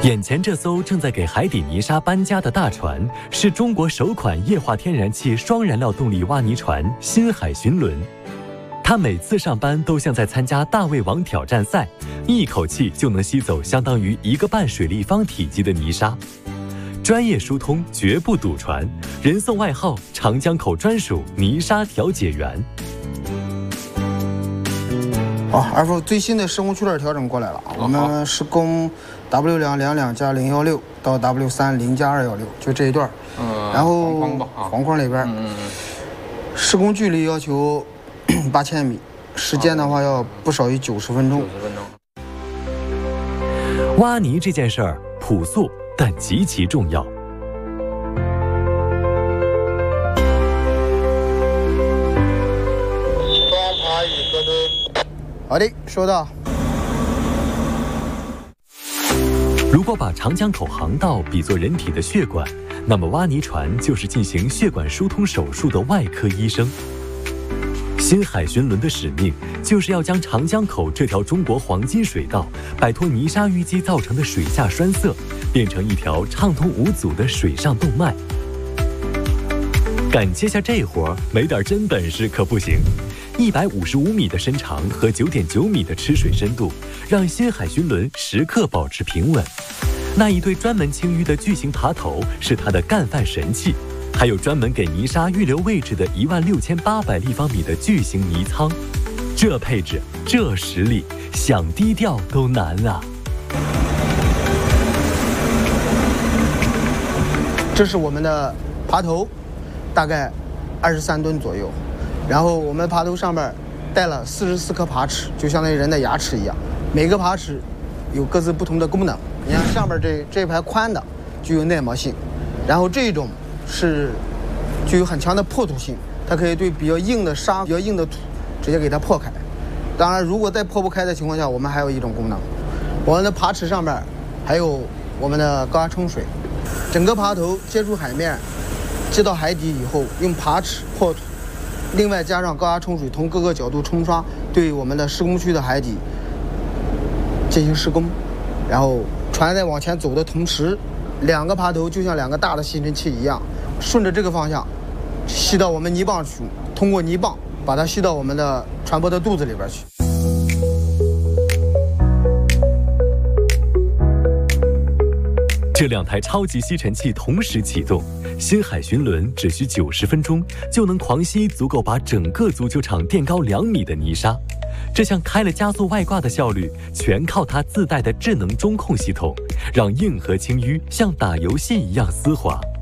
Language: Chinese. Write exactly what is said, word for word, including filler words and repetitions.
眼前这艘正在给海底泥沙搬家的大船，是中国首款液化天然气双燃料动力挖泥船“新海巡轮”。它每次上班都像在参加大胃王挑战赛，一口气就能吸走相当于一个半水立方体积的泥沙。专业疏通，绝不堵船，人送外号“长江口专属泥沙调解员”。 好 ，F 最新的施工区段调整过来了，我们施工 W 两两两加零幺六到 W 三零加二幺六，就这一段。嗯。然后黄框黄框里边，嗯嗯。施工距离要求八千米，时间的话要不少于九十分钟。九十分钟。 挖泥这件事儿朴素但极其重要。 好的，收到。 如果把长江口航道比作人体的血管，那么挖泥船就是进行血管疏通手术的外科医生。新海巡轮的使命就是要将长江口这条中国黄金水道摆脱泥沙淤积造成的水下栓塞，变成一条畅通无阻的水上动脉。敢接下这活，没点真本事可不行。一百五十五米的身长和九点九米的吃水深度，让新海巡轮时刻保持平稳。那一对专门清淤的巨型爬头是它的干饭神器，还有专门给泥沙预留位置的一万六千八百立方米的巨型泥舱。这配置，这实力，想低调都难啊！ 这是我们的爬头，大概二十三吨左右。然后我们爬头上面带了四十四颗爬齿，就相当于人的牙齿一样，每个爬齿有各自不同的功能。你看上面这这排宽的具有耐磨性，然后这种是具有很强的破土性，它可以对比较硬的沙、比较硬的土直接给它破开。当然，如果再破不开的情况下，我们还有一种功能，我们的爬齿上面还有我们的高压冲水，整个爬头接触海面，接到海底以后，用爬齿破土。另外加上高压冲水，从各个角度冲刷，对我们的施工区的海底进行施工。然后船在往前走的同时，两个爬头就像两个大的吸尘器一样，顺着这个方向吸到我们泥棒处，通过泥棒把它吸到我们的船舶的肚子里边去。 这两台超级吸尘器同时启动，新海巡轮只需九十分钟就能狂吸足够把整个足球场垫高两米的泥沙。这项开了加速外挂的效率，全靠它自带的智能中控系统，让硬核清淤像打游戏一样丝滑。